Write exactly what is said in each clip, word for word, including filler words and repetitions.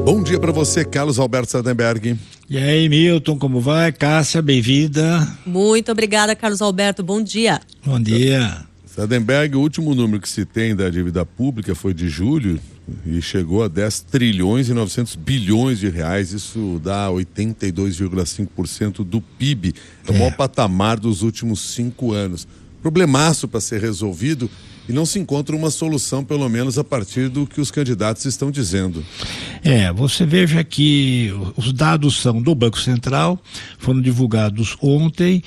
Bom dia para você, Carlos Alberto Sardenberg. E aí, Milton, como vai? Cássia, bem-vinda. Muito obrigada, Carlos Alberto, bom dia. Bom dia. Sardenberg, o último número que se tem da dívida pública foi de julho e chegou a dez trilhões e novecentos bilhões de reais. Isso dá oitenta e dois vírgula cinco por cento do P I B. É o É. maior patamar dos últimos cinco anos. Problemaço para ser resolvido e não se encontra uma solução, pelo menos a partir do que os candidatos estão dizendo. É, você veja que os dados são do Banco Central, foram divulgados ontem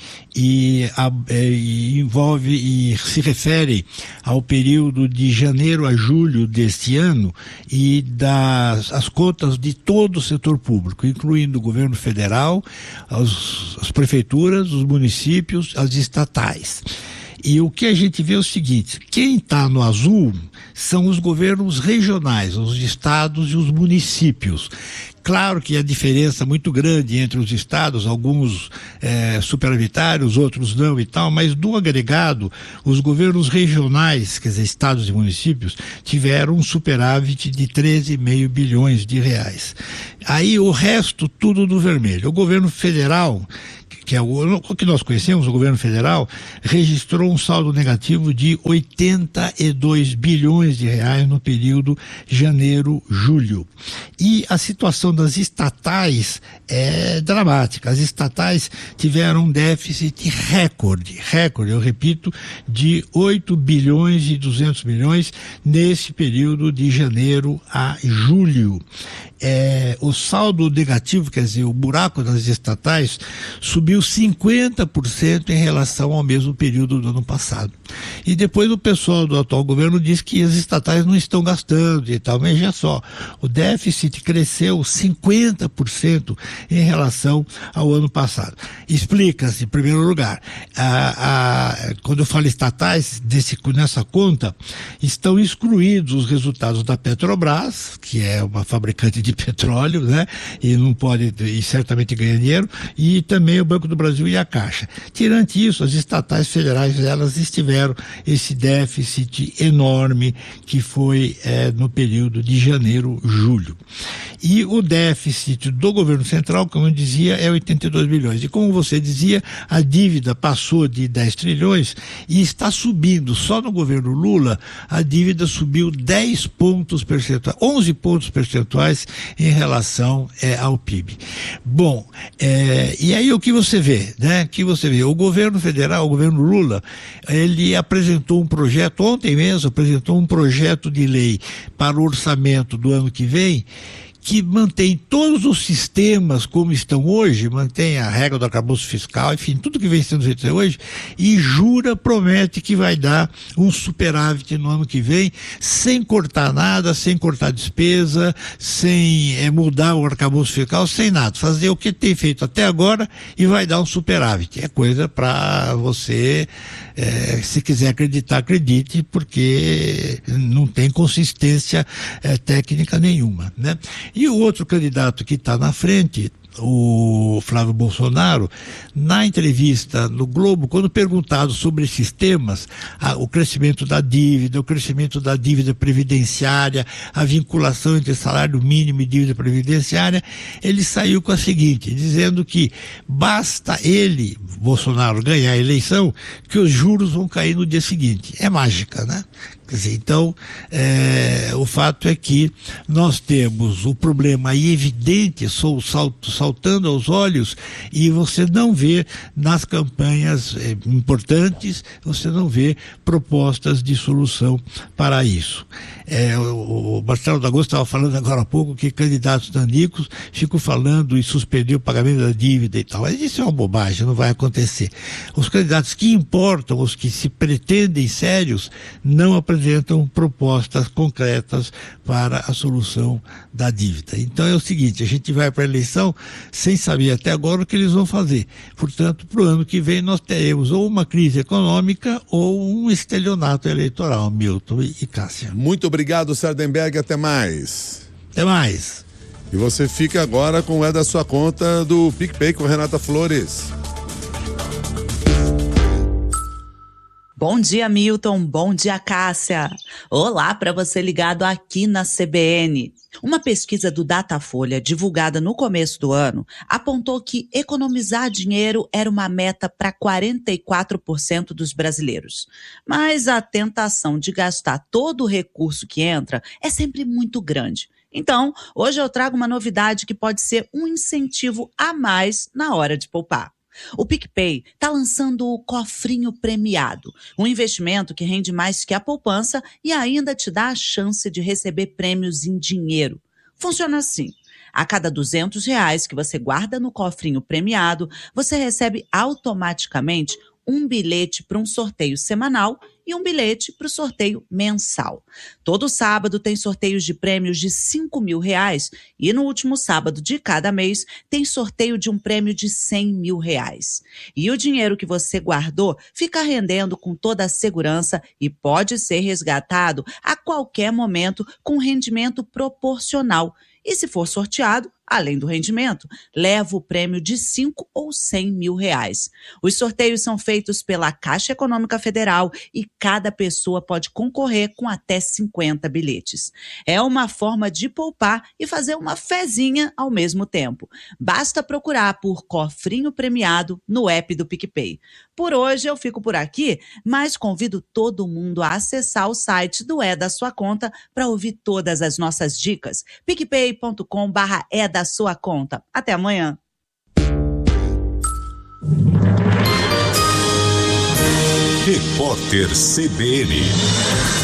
e, a, é, e envolve e se refere ao período de janeiro a julho deste ano e das as contas de todo o setor público, incluindo o governo federal, as, as prefeituras, os municípios, as estatais. E o que a gente vê é o seguinte: quem está no azul são os governos regionais, os estados e os municípios. Claro que há diferença muito grande entre os estados, alguns é, superavitários, outros não e tal, mas do agregado, os governos regionais, quer dizer, estados e municípios, tiveram um superávit de treze vírgula cinco bilhões de reais. Aí o resto tudo no vermelho. O governo federal, que é o, o que nós conhecemos, o governo federal, registrou um saldo negativo de oitenta e dois bilhões de reais no período janeiro-julho. E a situação das estatais é dramática. As estatais tiveram um déficit recorde, recorde, eu repito, de oito bilhões e duzentos milhões nesse período de janeiro a julho. É, o saldo negativo, quer dizer, o buraco das estatais, subiu cinquenta por cento em relação ao mesmo período do ano passado. E depois o pessoal do atual governo diz que as estatais não estão gastando e tal, mas já só, o déficit cresceu cinquenta por cento em relação ao ano passado. Explica-se, em primeiro lugar, a, a, quando eu falo estatais, desse, nessa conta, estão excluídos os resultados da Petrobras, que é uma fabricante de petróleo, né? E não pode, e certamente ganha dinheiro, e também o Banco do Brasil e a Caixa. Tirante isso, as estatais federais, elas estiveram esse déficit enorme que foi é, no período de janeiro, julho. E o déficit do governo central, como eu dizia, é oitenta e dois bilhões. E como você dizia, a dívida passou de dez trilhões e está subindo. Só no governo Lula, a dívida subiu dez pontos percentuais, onze pontos percentuais em relação é, ao P I B. Bom, é, e aí o que você vê, né? Que você vê, o governo federal, o governo Lula, ele apresentou um projeto, ontem mesmo apresentou um projeto de lei para o orçamento do ano que vem, que mantém todos os sistemas como estão hoje, mantém a regra do arcabouço fiscal, enfim, tudo que vem sendo feito hoje, e jura, promete que vai dar um superávit no ano que vem, sem cortar nada, sem cortar despesa, sem é, mudar o arcabouço fiscal, sem nada, fazer o que tem feito até agora e vai dar um superávit. É coisa para você, é, se quiser acreditar, acredite, porque não tem consistência é, técnica nenhuma, né? E o outro candidato que está na frente, o Flávio Bolsonaro, na entrevista no Globo, quando perguntado sobre esses temas, a, o crescimento da dívida, o crescimento da dívida previdenciária, a vinculação entre salário mínimo e dívida previdenciária, ele saiu com a seguinte, dizendo que basta ele, Bolsonaro, ganhar a eleição, que os juros vão cair no dia seguinte. É mágica, né? Quer dizer, então, é, o fato é que nós temos o problema aí evidente, sou, salto, saltando aos olhos, e você não vê nas campanhas é, importantes, você não vê propostas de solução para isso. É, o, o Marcelo D'Agosto estava falando agora há pouco que candidatos danicos ficam falando em suspender o pagamento da dívida e tal. Mas isso é uma bobagem, não vai acontecer. Os candidatos que importam, os que se pretendem sérios, não apresentam apresentam propostas concretas para a solução da dívida. Então é o seguinte, a gente vai para a eleição sem saber até agora o que eles vão fazer. Portanto, para o ano que vem nós teremos ou uma crise econômica ou um estelionato eleitoral, Milton e Cássia. Muito obrigado, Sardenberg, até mais. Até mais. E você fica agora com o É da Sua Conta do PicPay com Renata Flores. Bom dia, Milton. Bom dia, Cássia. Olá para você ligado aqui na C B N. Uma pesquisa do Datafolha, divulgada no começo do ano, apontou que economizar dinheiro era uma meta para quarenta e quatro por cento dos brasileiros. Mas a tentação de gastar todo o recurso que entra é sempre muito grande. Então, hoje eu trago uma novidade que pode ser um incentivo a mais na hora de poupar. O PicPay está lançando o Cofrinho Premiado, um investimento que rende mais que a poupança e ainda te dá a chance de receber prêmios em dinheiro. Funciona assim. A cada duzentos reais que você guarda no Cofrinho Premiado, você recebe automaticamente um bilhete para um sorteio semanal e um bilhete para o sorteio mensal. Todo sábado tem sorteios de prêmios de cinco mil reais e no último sábado de cada mês tem sorteio de um prêmio de cem mil reais. E o dinheiro que você guardou fica rendendo com toda a segurança e pode ser resgatado a qualquer momento com rendimento proporcional. E se for sorteado, além do rendimento, leva o prêmio de cinco ou cem mil reais. Os sorteios são feitos pela Caixa Econômica Federal e cada pessoa pode concorrer com até cinquenta bilhetes. É uma forma de poupar e fazer uma fezinha ao mesmo tempo. Basta procurar por Cofrinho Premiado no app do PicPay. Por hoje eu fico por aqui, mas convido todo mundo a acessar o site do É da Sua Conta para ouvir todas as nossas dicas. picpay ponto com barra é da sua conta. Até amanhã. Repórter C B N.